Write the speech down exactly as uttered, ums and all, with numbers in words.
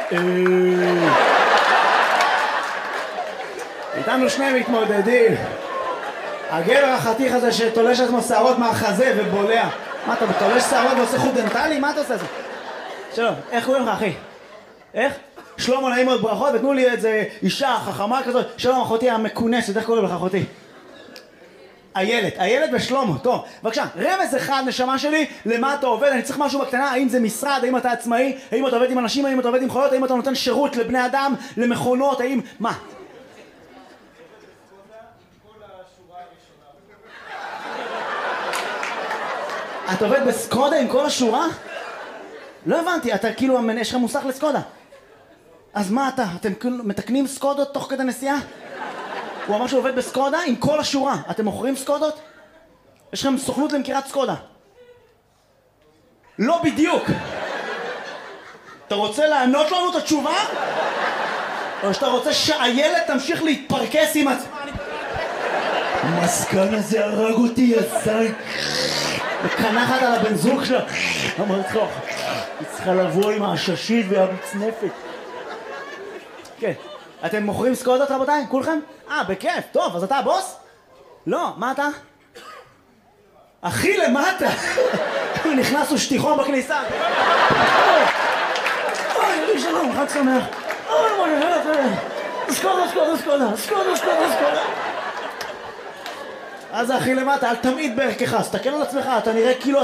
איתנו שני מתמודדים. הגבר החתיך הזה שתולש עצמו שערות מהחזה ובולע. מה אתה תולש שערות ועושה חוט דנטלי? מה אתה עושה את זה? שלום, איך קוראים לך אחי? איך? שלמה, נעים מאוד, ברכות, ותנו לי איזה אישה חכמה כזאת. שלום אחותי המכונסת, איך קוראים לך אחותי? איילת, איילת ושלמה, טוב, בבקשה, רמז אחד נשמה שלי, למה אתה עובד? אני צריך משהו בקטנה, האם זה משרד, האם אתה עצמאי, האם אתה עובד עם אנשים, האם אתה עובד עם חיות, האם אתה נותן שירות לבני אדם, למכונות, האם, מה? אתה עובד בסקודה עם כל השורה? לא הבנתי, אתה כאילו, יש לך מוסך לסקודה. אז מה אתה? אתם כאילו מתקנים סקודות תוך כדי נסיעה? הוא אמר שהוא עובד בסקודה עם כל השורה. אתם מוכרים סקודות? יש לכם סוכנות למכירת סקודה. לא בדיוק. אתה רוצה לענות לנו את התשובה? או שאתה רוצה שהילד תמשיך להתפרקס עם עצמה? המסכן הזה הרג אותי, יזיין. וקנחת על הבן זוג שלה. אמרת לך, היא צריכה לבוא עם העששית והמצנפת. כן. אתם מוכרים סקודות רבותיי? כולכם? אה, בכיף. טוב, אז אתה הבוס? לא, מה אתה? אחי למטה. נכנסו שטיחון בכניסה. אוי, שלום, חג שמח. אוי, מה זה? סקודה, סקודה, סקודה. סקודה, סקודה, סקודה. אז אחי למטה, אל תמיד בערכך, תסתכל על עצמך, אתה נראה כאילו